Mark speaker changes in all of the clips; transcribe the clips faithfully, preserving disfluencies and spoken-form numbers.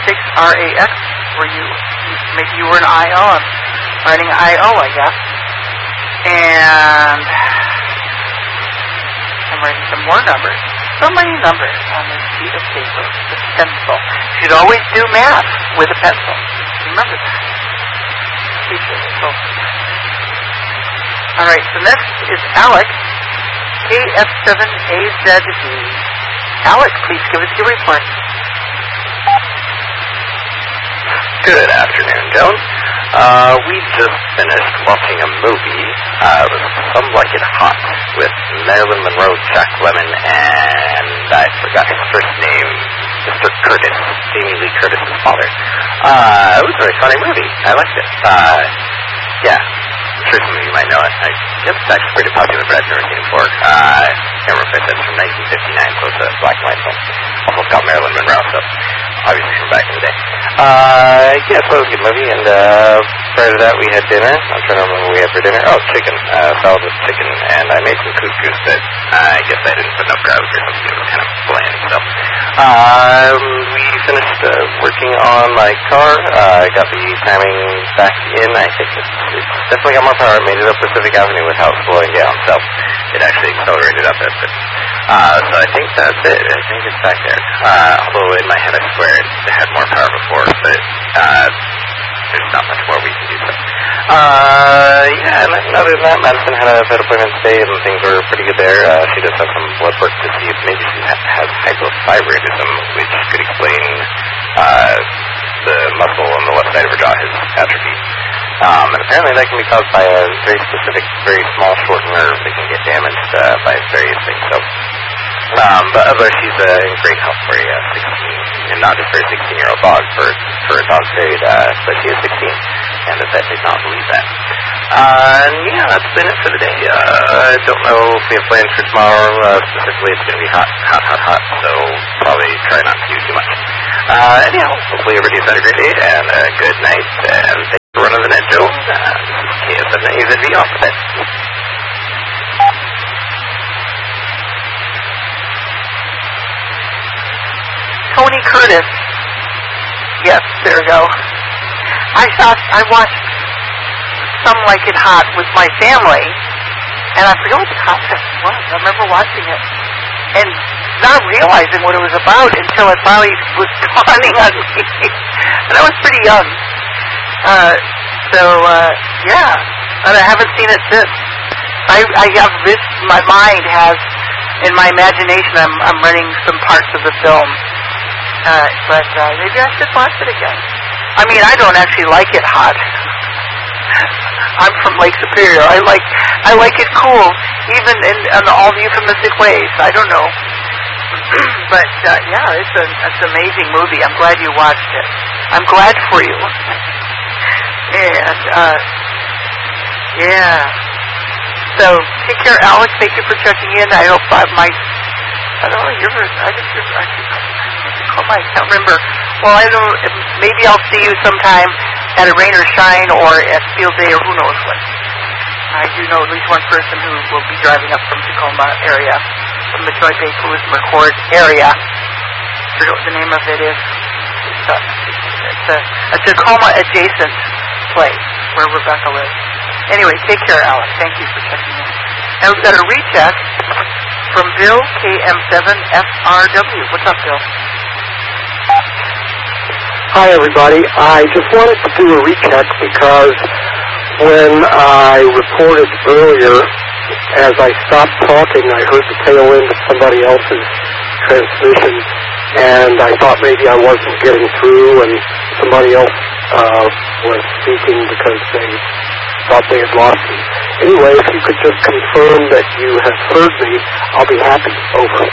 Speaker 1: six R A X, where you, maybe you were an I O. I'm running I O, I guess. And I'm writing some more numbers. So many numbers on this sheet of paper with a pencil. You should always do math with a pencil. Remember that. So, all right, so next is Alex, K F seven A Z D. Alex, please give us your report.
Speaker 2: Good afternoon, Joan. Uh, we just finished watching a movie. Uh, it was Some Like It Hot with Marilyn Monroe, Jack Lemmon, and I forgot his first name, Mister Curtis, Jamie Lee Curtis's father. Uh, it was a very funny movie. I liked it. Uh, yeah. I'm sure some of you might know it. I guess it's actually pretty popular, but I've never seen it before. Uh, I can't remember if I said it's from nineteen fifty-nine, so it's a black and white film. Also, it's got Marilyn Monroe, so obviously from back in the day. Uh, yeah, so it was a good movie, and uh, prior to that we had dinner. I'm trying to remember what we had for dinner. Oh, chicken. Uh, salad with chicken, and I made some couscous that I guess I didn't put enough garlic or something. It was kind of bland, so. Um, we finished uh, working on my car. Uh, I got the timing back in. I think it's, it's definitely got more power. It made it up Pacific Avenue without slowing down, so it actually accelerated up it. But, uh, so I think that's it. I think it's back there. Uh, although in my head I swear it had more power before, but uh, there's not much more we can do. So. Uh, yeah, and other than that, Madison had a vet appointment today, and things were pretty good there. Uh, she does have some blood work to see if maybe she ha- has hypothyroidism, which could explain uh, the muscle on the left side of her jaw has atrophied. Um, and apparently that can be caused by a very specific, very small, short nerve that can get damaged uh, by various things. So, um, but otherwise, she's uh, in great health for a uh, sixteen, and not just for a sixteen-year-old dog, for for a dog period, uh, but she is sixteen, and the vet did not believe that. Uh, and yeah, that's been it for the day. Uh, I don't know if we have plans for tomorrow. Uh, specifically, it's going to be hot, hot, hot, hot, so probably try not to do too much. Uh, anyhow, hopefully everybody's had a great day, and a good night, and thanks for running the net, Joe. Uh, this is K S seven A Z D off the net.
Speaker 1: Tony Curtis. Yes, there we go. I thought I watched Some Like It Hot with my family, and I forgot what the concept was. I remember watching it and not realizing what it was about until it finally was dawning on me. And I was pretty young. Uh, so, uh, yeah. And I haven't seen it since. I, I have this, my mind has, in my imagination, I'm, I'm running some parts of the film. Uh, but uh, maybe I should watch it again. I mean, I don't actually like it hot. I'm from Lake Superior. I like I like it cool, even in, in all the euphemistic ways. I don't know. But, uh, yeah, it's, a, it's an amazing movie. I'm glad you watched it. I'm glad for you. And, uh, yeah. So, take care, Alex. Thank you for checking in. I hope I might, I don't know, you're, I think you're, I think, I can't remember. Well, I don't know, maybe I'll see you sometime at a rain or shine or at Field Day or who knows what. I do know at least one person who will be driving up from Tacoma area, from the Troy Bay Police McCord area. I forget what the name of it is. It's a, it's a, a Tacoma adjacent place where Rebecca lives. Anyway, take care, Alex. Thank you for checking in. And we've got a recheck from Bill, K M seven F R W. What's up, Bill?
Speaker 3: Hi, everybody. I just wanted to do a recheck because when I reported earlier, as I stopped talking, I heard the tail end of somebody else's transmission, and I thought maybe I wasn't getting through, and somebody else uh, was speaking because they thought they had lost me. Anyway, if you could just confirm that you have heard me, I'll be happy. Over.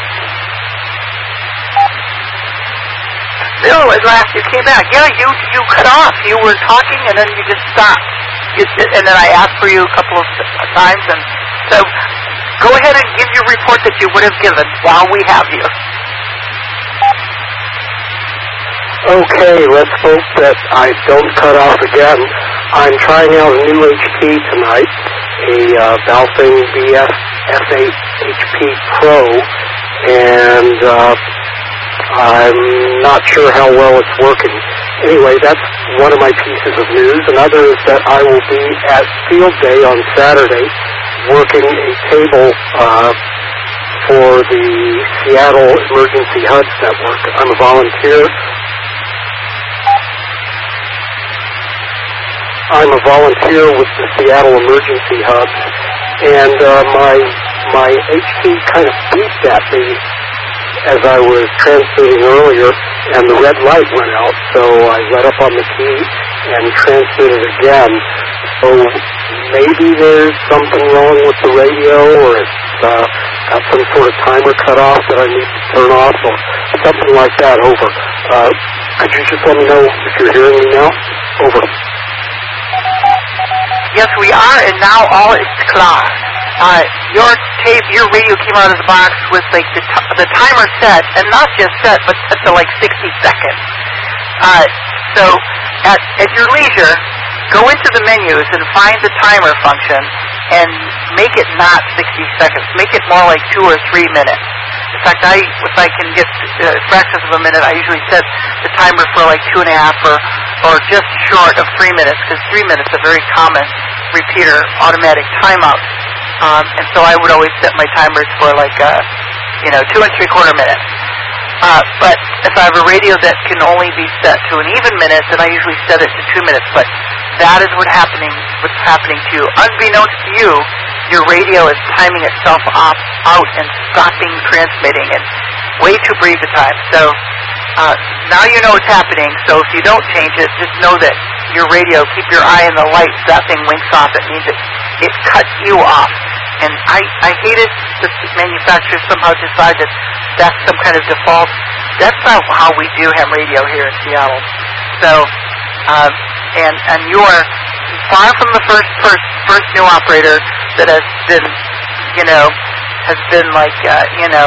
Speaker 1: Bill, at last you came back. Yeah, you you cut off. You were talking and then you just stopped. You sit, and then I asked for you a couple of times, and so go ahead and give your report that you would have given while we have you.
Speaker 3: Okay, let's hope that I don't cut off again. I'm trying out a new H P tonight, a uh, Baofeng B S F eight H P Pro, and uh, I'm not sure how well it's working. Anyway, that's one of my pieces of news. Another is that I will be at Field Day on Saturday working a table uh, for the Seattle Emergency Hubs Network. I'm a volunteer. I'm a volunteer with the Seattle Emergency Hubs, and uh, my my H P kind of beeped at me as I was transmitting earlier, and the red light went out, so I let up on the key and transmitted again. So maybe there's something wrong with the radio, or it's uh, got some sort of timer cut off that I need to turn off, or something like that. Over. Uh, could you just let me know if you're hearing me now? Over.
Speaker 1: Yes, we are, and now all is clear. Uh, your tape, your radio came out of the box with like the, t- the timer set, and not just set, but set to like sixty seconds. Uh, so at, at your leisure, go into the menus and find the timer function and make it not sixty seconds. Make it more like two or three minutes. In fact, I, if I can get uh, fractions of a minute, I usually set the timer for like two and a half or, or just short of three minutes, because three minutes is a very common repeater automatic timeout. Um, and so I would always set my timers for like, uh, you know, two and three quarter minutes. Uh, but if I have a radio that can only be set to an even minute, then I usually set it to two minutes. But that is what happening, what's happening to you. Unbeknownst to you, your radio is timing itself off, out and stopping transmitting in way too brief a time. So uh, now you know what's happening. So if you don't change it, just know that your radio, keep your eye on the light. If that thing winks off, it means it, it cuts you off. And I, I hate it that the manufacturers somehow decide that that's some kind of default. That's not how we do ham radio here in Seattle. So, uh, and and you are far from the first first, first new operator that has been, you know, has been like, uh, you know,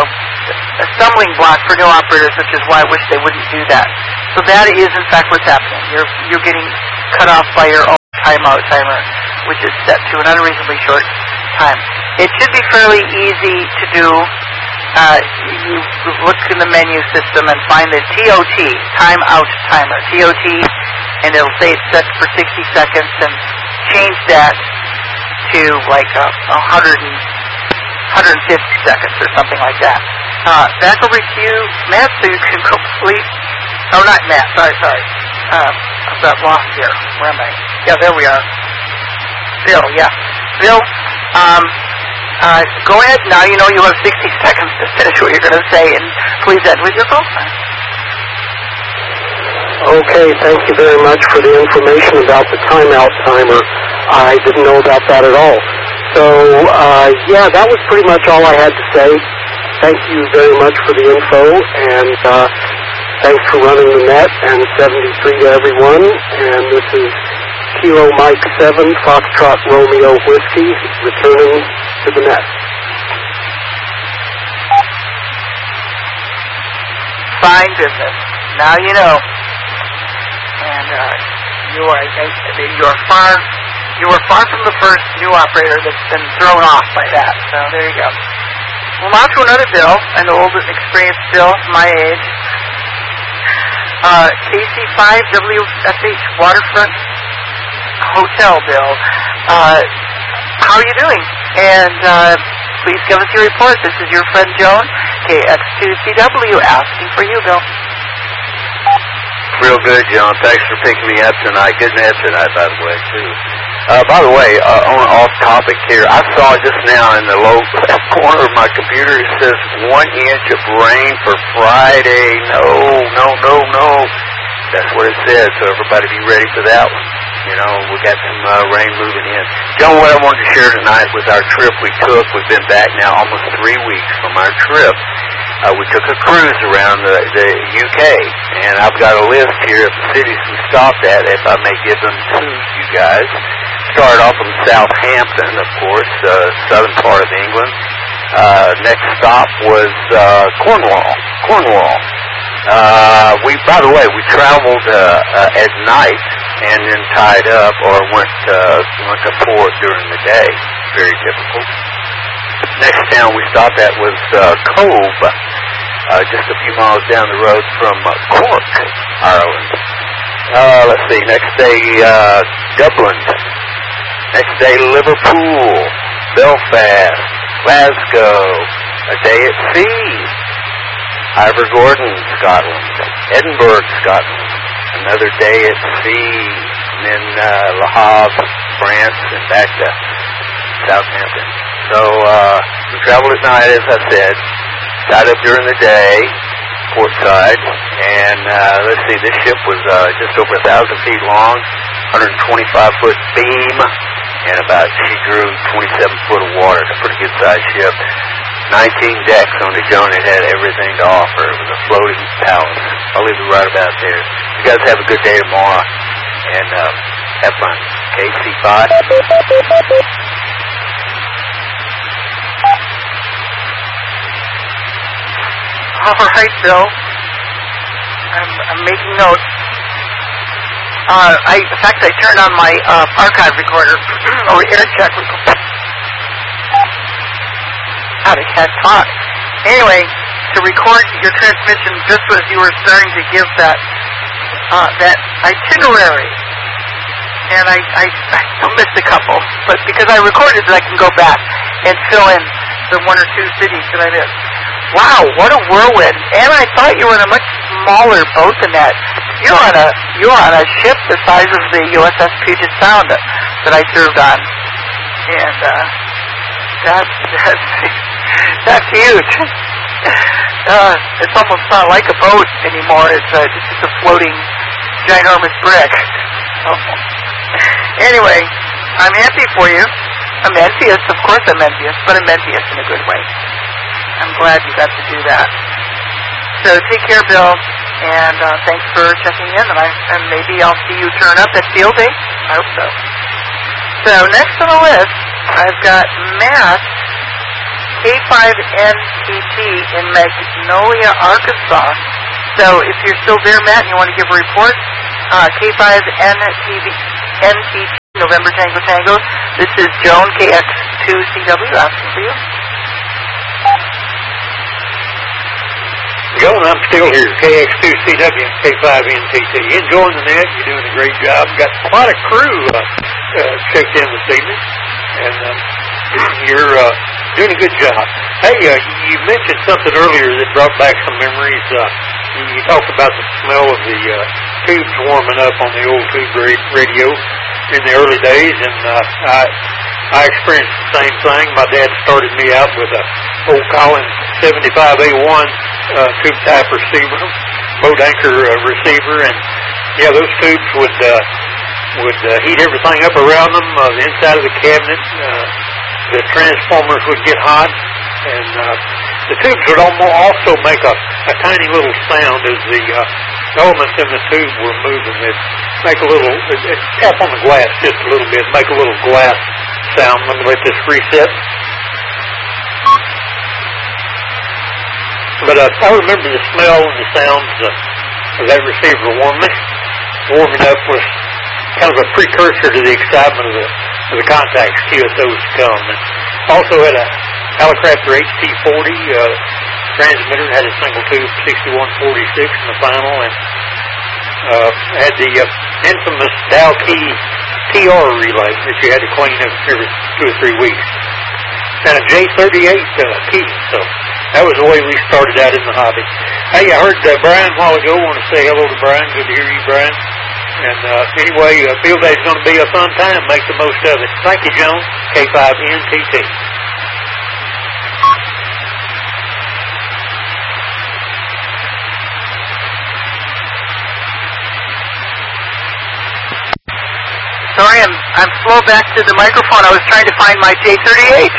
Speaker 1: a stumbling block for new operators, which is why I wish they wouldn't do that. So that is, in fact, what's happening. You're you're getting cut off by your own timeout timer, which is set to an unreasonably short time. It should be fairly easy to do. Uh, you look in the menu system and find the T O T, timeout timer, T O T, and it'll say it's set for sixty seconds, and change that to like a uh, one hundred and one hundred fifty seconds or something like that. Uh, back over to you, Matt, so you can complete. Oh, not Matt. Sorry, sorry. Uh, I've got lost here. Where am I? Yeah, there we are. Bill, yeah. Bill, um, uh, go ahead now. You know you have sixty seconds to finish what you're going to say, and please end with your call sign.
Speaker 3: Okay, thank you very much for the information about the timeout timer. I didn't know about that at all. So, uh, yeah, that was pretty much all I had to say. Thank you very much for the info, and uh, thanks for running the net, and seventy-three to everyone. And this is Kilo Mike seven, Foxtrot Romeo Whiskey, returning to the net.
Speaker 1: Fine business. Now you know. And uh, you are you are far you are far from the first new operator that's been thrown off by that. So there you go. Well, now to another bill, an old experienced bill, my age. Uh, K C five W S H Waterfront Hotel bill. Uh, how are you doing? And uh, please give us your report. This is your friend Joan, K X two C W, asking for you, Bill.
Speaker 2: Real good, John. Thanks for picking me up tonight. Good net tonight, by the way, too. Uh, by the way, uh, on off topic here, I saw just now in the low left corner of my computer, it says one inch of rain for Friday. No, no, no, no. That's what it says, so everybody be ready for that one. You know, we got some uh, rain moving in. John, what I wanted to share tonight was our trip we took. We've been back now almost three weeks from our trip. Uh, we took a cruise around the, the U K, and I've got a list here of the cities we stopped at, if I may give them to you guys. Started off from Southampton, of course, uh, southern part of England. Uh, next stop was uh, Cornwall. Cornwall. Uh, we, by the way, we traveled uh, uh, at night and then tied up or went, uh, went to port during the day. Very typical. Next town we stopped at was uh, Cove. uh, just a few miles down the road from uh, Cork, Ireland. Uh, let's see, next day, uh, Dublin. Next day, Liverpool, Belfast, Glasgow, a day at sea, Ivor-Gordon, Scotland, Edinburgh, Scotland, another day at sea, and then uh, Le Havre, France, and back to Southampton. So uh, we traveled at night, as I said, tied up during the day, portside, and uh, let's see, this ship was uh, just over a thousand feet long, one hundred twenty-five foot beam, and about, she drew twenty-seven foot of water. It's a pretty good sized ship. nineteen decks on the Joan. It had everything to offer. It was a floating palace. I'll leave it right about there. You guys have a good day tomorrow, and uh, have fun. K C five.
Speaker 1: All right, Bill. I'm, I'm making notes. Uh, I, in fact, I turned on my uh, archive recorder, or air check recorder. How to catch talk. Anyway, to record your transmission just as you were starting to give that uh, that itinerary, and I, I, I missed a couple, but because I recorded it, I can go back and fill in the one or two cities that I missed. Wow, what a whirlwind! And I thought you were in a much smaller boat than that. You're on a you're on a ship the size of the U S S Puget Sound that, that I served on, and uh, that's that's that's huge. Uh, it's almost not like a boat anymore. It's a, it's just a floating, ginormous brick. Oh. Anyway, I'm happy for you. I'm envious, of course. I'm envious, but I'm envious in a good way. I'm glad you got to do that. So take care, Bill, and uh, thanks for checking in. And, I, and maybe I'll see you turn up at Field Day. I hope so. So next on the list, I've got Matt, K five N T T in Magnolia, Arkansas. So if you're still there, Matt, and you want to give a report, uh, K five N T T, November Tango Tango. This is Joan, K X two C W, asking for you.
Speaker 4: Joan, I'm still here, K X two C W, K five N T T. Enjoying the net, you're doing a great job. Got quite a crew uh, uh, checked in this evening, and uh, you're uh, doing a good job. Hey, uh, you mentioned something earlier that brought back some memories. Uh, you talked about the smell of the uh, tubes warming up on the old tube radio in the early days, and uh, I I experienced the same thing. My dad started me out with a old Collins seventy-five A one uh, tube type receiver, boat anchor uh, receiver, and yeah, those tubes would uh, would uh, heat everything up around them. Uh, the inside of the cabinet, uh, the transformers would get hot, and uh, the tubes would also make a, a tiny little sound as the uh, elements in the tube were moving. They'd make a little, it'd tap on the glass just a little bit, make a little glass sound. Let me let this reset. But uh, I remember the smell and the sounds uh, of that receiver warming. Warming up was kind of a precursor to the excitement of the, of the contacts Q S Os to come. And also had a Hallicrafter H T forty uh, transmitter, had a single tube sixty-one forty-six in the final, and uh, had the uh, infamous Dow Key T R relay that you had to clean every two or three weeks. And a J thirty-eight uh, key, so that was the way we started out in the hobby. Hey, I heard uh, Brian a while ago. I want to say hello to Brian. Good to hear you, Brian. And uh, anyway, uh, Field Day is going to be a fun time. Make the most of it. Thank you, Joan. K five N T T.
Speaker 1: Sorry, I'm I'm slow back to the microphone. I was trying to find my J thirty-eight.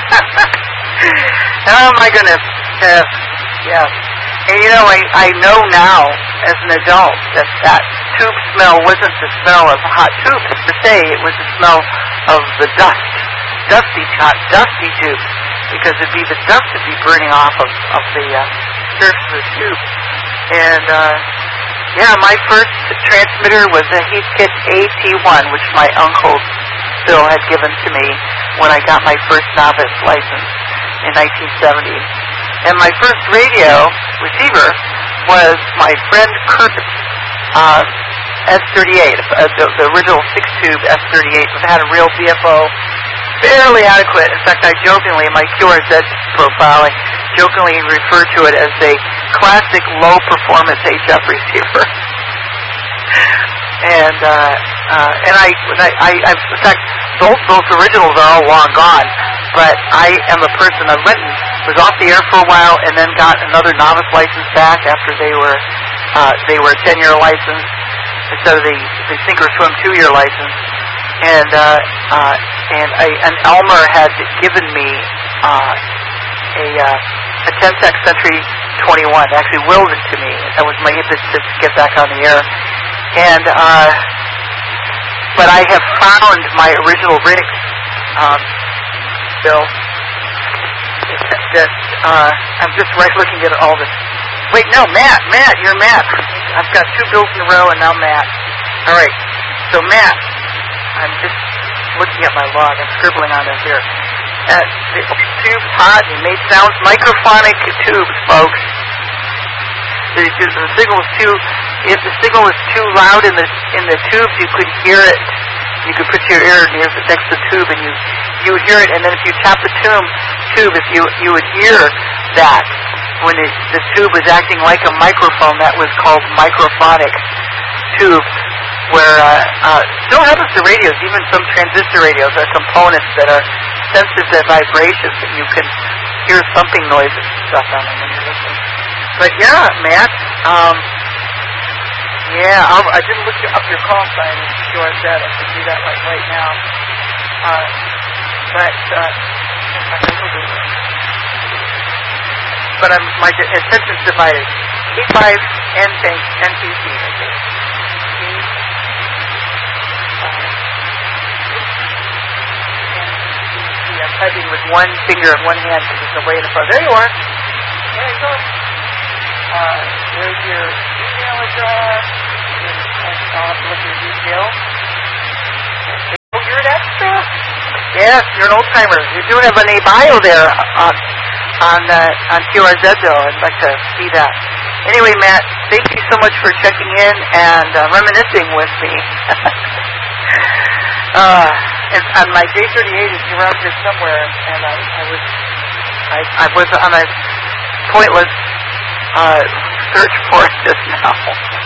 Speaker 1: Oh my goodness. Uh, yeah. And you know, I, I know now as an adult that that tube smell wasn't the smell of hot tubes per se. It was the smell of the dust, dusty hot, dusty tubes, because it'd be the dust would be burning off of of the uh, surface of the tube. And uh, yeah, my first transmitter was a Heathkit A T one, which my uncle Bill had given to me when I got my first novice license in nineteen seventy. And my first radio receiver was my friend Curtis, uh, S thirty-eight, uh, the, the original six-tube S thirty-eight, that had a real V F O, fairly adequate. In fact, I jokingly, in my Q R Z profile, I jokingly refer to it as a classic low-performance H F receiver. and uh, uh, and I, I, I, I've, in fact, those, those originals are all long gone. But I am a person. I went and was off the air for a while, and then got another novice license back after they were uh, they were a ten-year license instead of the the sink or swim two-year license. And uh, uh, and a, an Elmer had given me uh, a uh, a Ten-Tech Century twenty-one. Actually, willed it to me. That was my impetus to get back on the air. And uh, but I have found my original rig. Um, Bill, that uh, I'm just right looking at all this. Wait, no, Matt, Matt, you're Matt. I've got two Bills in a row, and now Matt. All right, so Matt, I'm just looking at my log. I'm scribbling on it here. Uh, the tube's hot. He made sounds, microphonic tubes, folks. The, the, the signal is too. If the signal is too loud in the in the tubes, you could hear it. You could put your ear near the, next to the tube, and you you would hear it. And then if you tap the tube, tube, if you you would hear that when it, the tube was acting like a microphone, that was called microphonic tube. Where uh, uh, still happens to radios, even some transistor radios are components that are sensitive to vibrations, and you can hear thumping noises and stuff on them when you're listening. But yeah, Matt. Um, Yeah, I'll, I didn't look up your call sign as Q R Z. I should do that like right now. Uh, but uh, but I'm, my attention's divided. K five N T C. I'm typing with one finger and one hand because it's away in the front. There you are. There you go. Uh, there's your email address. I'll have to look at your detail. Oh, you're an extra? Yes, you're an old timer. You do have an A bio there on on uh, on Q R Z though. I'd like to see that. Anyway, Matt, thank you so much for checking in and uh, reminiscing with me. uh, and, and my J thirty-eight is around here somewhere, and I, I was I, I was on a pointless uh, search for it just now.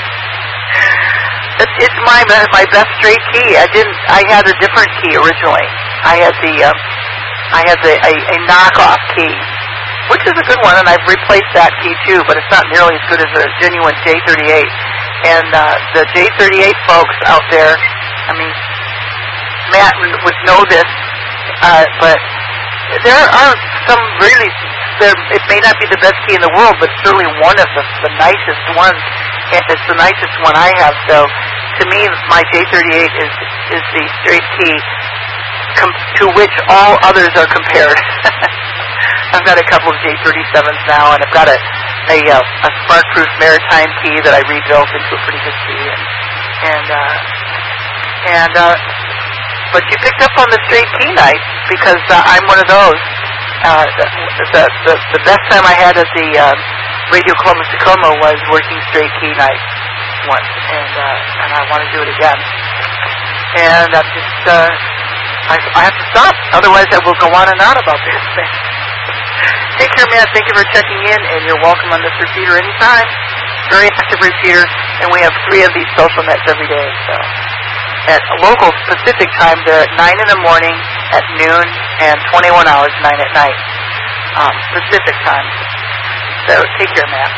Speaker 1: It's, it's my my best straight key. I didn't. I had a different key originally. I had the um, I had the a, a knockoff key, which is a good one, and I've replaced that key too. But it's not nearly as good as a genuine J thirty-eight. And uh, the J thirty-eight folks out there, I mean, Matt would know this, uh, but there are some really. There, it may not be the best key in the world, but certainly one of the, the nicest ones. And it's the nicest one I have. So to me, my J thirty-eight is is the straight key com- to which all others are compared. I've got a couple of J thirty-sevens now, and I've got a a, uh, a spark-proof maritime key that I rebuilt into a pretty good key. And and uh, and uh, but you picked up on the straight key night because uh, I'm one of those. Uh, the, the the the best time I had at the uh, Radio Columbus Tacoma was working straight key night once, and uh, and I want to do it again. And I'm just uh, I, I have to stop, otherwise I will go on and on about this thing. Take care, man. Thank you for checking in, and you're welcome on this repeater anytime. Very active repeater, and we have three of these social nets every day. So at local Pacific time, they're at nine in the morning, at noon, and twenty-one hours, nine at night. Um, Pacific time. So take care, Matt.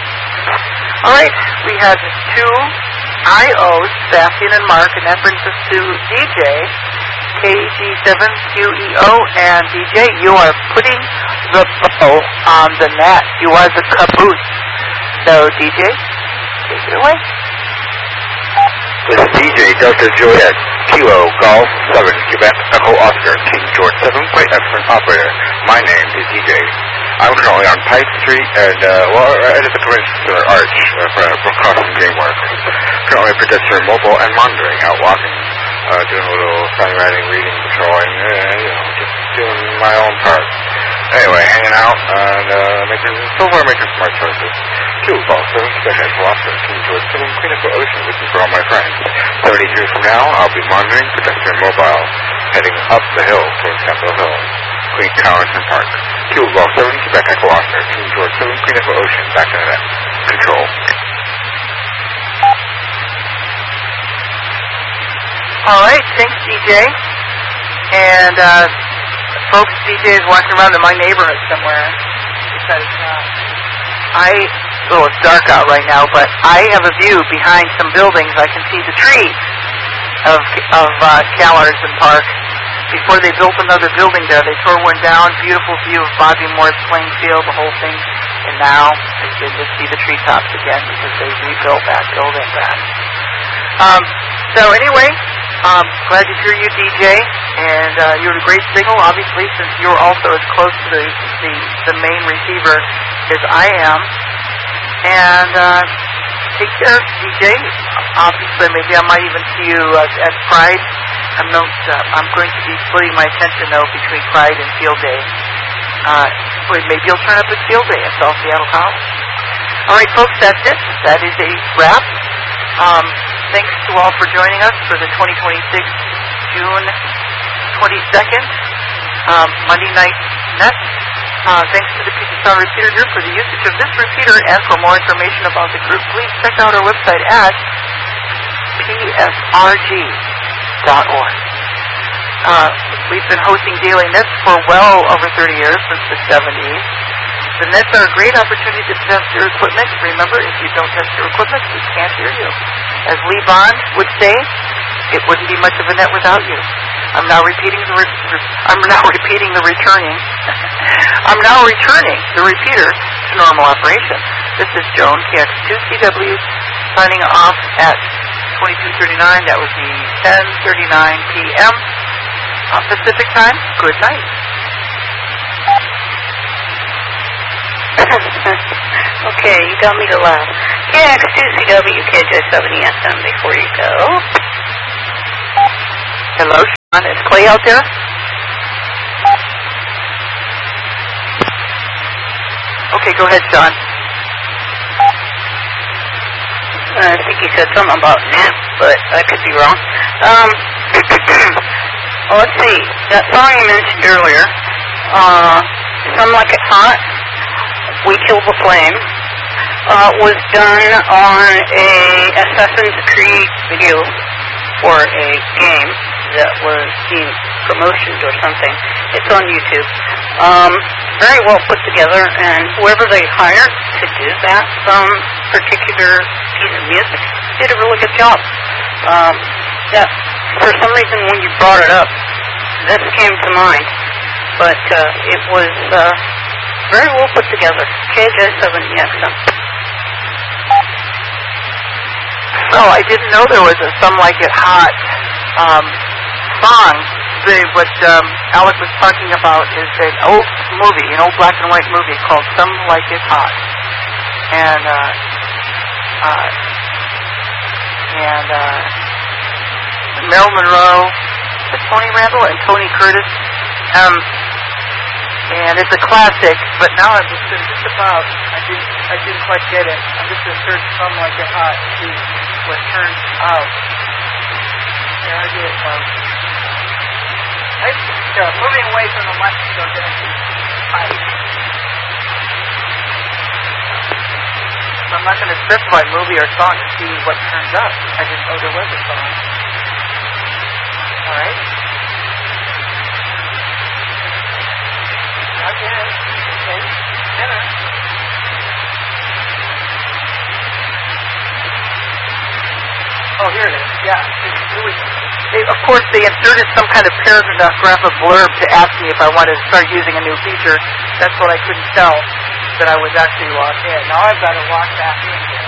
Speaker 1: All right, we had two I Os, Sebastian and Mark, and that brings us to D J, K G seven Q E O, and D J, you are putting the bow on the net. You are the caboose. So, D J, take it away.
Speaker 2: This is D J Delta Juliet, Kilo Golf seven, Quebec Echo Oscar, King George seven, quite excellent operator. My name is D J. I'm currently on Pipe Street, and, uh, well, right at the Peninsula Arch uh, for, for crossing game work. Currently producer mobile and monitoring, out walking, uh, doing a little signwriting, reading, patrolling, uh, you know, just doing my own part. Anyway, hanging out and uh, making, so far making smart choices. Fuel ball, seven, second, philosopher, King George, seven, clean up the ocean, looking for all my friends. seventy years from now, I'll be monitoring pedestrian mobile, heading up the hill towards Capitol Hill. Queen Carrington Park. Fuel ball, seven, Quebec, Echo Oscar, King George, seven, clean up the ocean, back into that. Control.
Speaker 1: All right, thanks, D J. And, uh, folks, D J is walking around in my neighborhood somewhere. Because, uh, I, well, it's dark out right now, but I have a view behind some buildings. I can see the trees of, of, uh, Callerton Park. Before they built another building there, they tore one down. Beautiful view of Bobby Moore's playing field, the whole thing. And now they can just see the treetops again because they rebuilt that building back. Um, so anyway, um, glad to hear you, D J. And uh, you're a great signal, obviously, since you're also as close to the the, the main receiver as I am. And uh, take care, D J. Obviously, maybe I might even see you uh, at Pride. I'm, not, uh, I'm going to be splitting my attention, though, between Pride and Field Day. Uh, well, maybe you'll turn up at Field Day at South Seattle College. All right, folks, that's it. That is a wrap. Um, thanks to all for joining us for the twenty twenty-six June twenty-second um, Monday Night Net. Uh, thanks to the Puget Sound Repeater here for the usage of this repeater, and for more information about the group, please check out our website at P S R G dot org. Uh, we've been hosting daily nets for well over thirty years, since the seventies. The nets are a great opportunity to test your equipment. Remember, if you don't test your equipment, we can't hear you. As Lee Bond would say, it wouldn't be much of a net without you. I'm now repeating the re- re- I'm now repeating the returning. I'm now returning the repeater to normal operation. This is Joan, K X two C W, signing off at twenty-two thirty-nine. That would be ten thirty-nine p.m. on Pacific time. Good night.
Speaker 5: Okay, you got me to laugh. K X two C W, K J seventy S M before you go.
Speaker 1: Hello, Sean. Is Clay out there? Okay, go ahead, Sean.
Speaker 5: I think he said something about nap, but I could be wrong. Um, well, let's see. That song you mentioned earlier, uh, Some Like It Hot, We Kill the Flame, uh, was done on a Assassin's Creed video for a game that was being promotioned or something. It's on YouTube. Um, very well put together, and whoever they hired to do that um, particular piece of music did a really good job. Um, yeah, for some reason when you brought it up, this came to mind, but uh, it was uh, very well put together. K J seventy X M.
Speaker 1: Oh, I didn't know there was a Some Like It Hot um, song. The, what um, Alec was talking about is an old movie, an old black and white movie called Some Like It Hot. And, uh, uh, and, uh, Marilyn Monroe, Tony Randall, and Tony Curtis. Um, and it's a classic, but now I'm just, just about, I didn't, I didn't quite get it. I'm just going to search Some Like It Hot to see what turns out. There I get it, um, I, uh, moving away from the left, so I'm going to type. So I'm not going to specify movie or song to see what turns up. I didn't know there was a song. All right. Okay. Okay. Dinner. Oh, here it is. Yeah. It was, they, of course, they inserted some kind of paragraph of blurb to ask me if I wanted to start using a new feature. That's what I couldn't tell, that I was actually logged in. Now I've got to log back in here.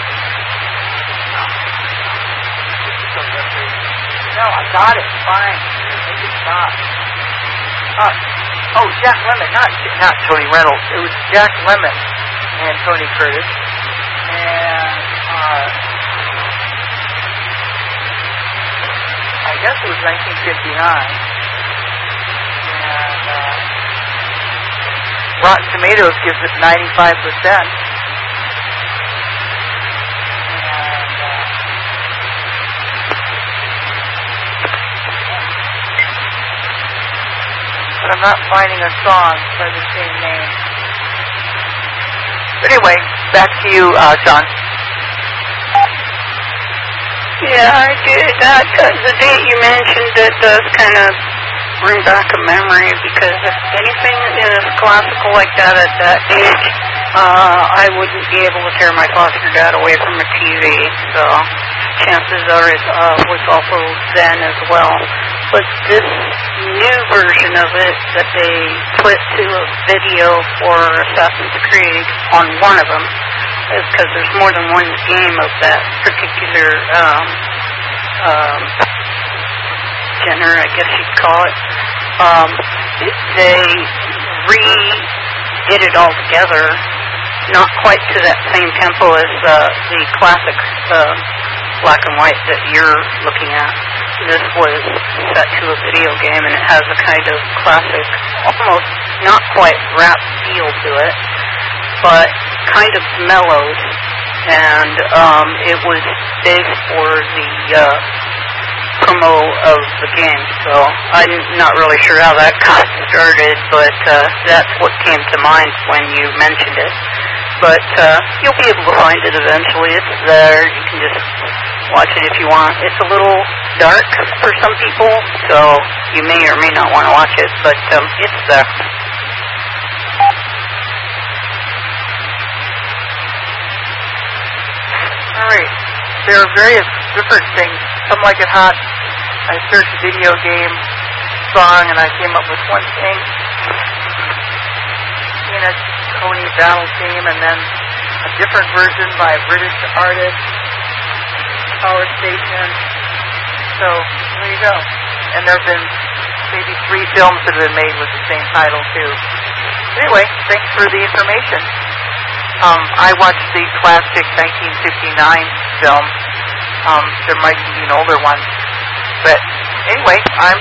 Speaker 1: No, I got it. Fine. Make it stop. Uh, oh, Jack Lemmon, not not Tony Reynolds. It was Jack Lemmon and Tony Curtis. And, uh, I guess it was nineteen fifty-nine. And, uh, Rotten Tomatoes gives it ninety-five percent. But I'm not finding a song by the same name. But anyway, back to you, uh, Sean.
Speaker 5: Yeah, I did. That, uh, the date you mentioned, it does kind of bring back a memory, because if anything is classical like that at that age, uh, I wouldn't be able to tear my foster dad away from a T V, so chances are it uh, was also then as well. But this new version of it that they put to a video for Assassin's Creed on one of them is because there's more than one game of that particular um, um, genre, I guess you'd call it. Um, they re-did it all together, not quite to that same tempo as uh, the classic uh, black and white that you're looking at. This was set to a video game, and it has a kind of classic, almost not quite rap feel to it, but kind of mellowed, and um, it was based for the uh, promo of the game, so I'm not really sure how that got started, but uh, that's what came to mind when you mentioned it. But uh, you'll be able to find it eventually. It's there. You can just watch it if you want. It's a little dark for some people, so you may or may not want to watch it, but um, it's there.
Speaker 1: All right. There are various different things. Some Like It Hot. I searched video game song, and I came up with one thing. Tina Coney Battle Theme, and then a different version by a British artist, Power Station. So, there you go. And there have been maybe three films that have been made with the same title, too. Anyway, thanks for the information. Um, I watched the classic nineteen fifty-nine film. Um, there might be an older one. But anyway, I'm